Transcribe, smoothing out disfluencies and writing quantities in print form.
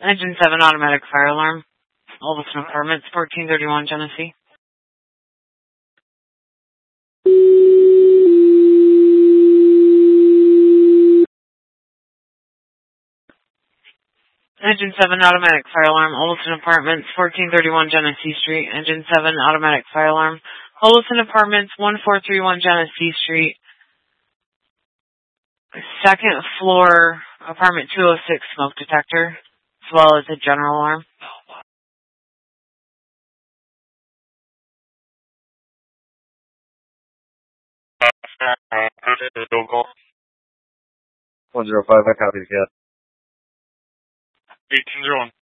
Engine 7 automatic fire alarm. Olveston Apartments, 1431 Genesee. Engine 7 automatic fire alarm. Olveston Apartments, 1431 Genesee Street. Engine 7 automatic fire alarm. Olveston Apartments, 1431 Genesee Street. Second floor, apartment 206 smoke detector, as well as a general alarm. Call. 105, I copy the cat. 1801.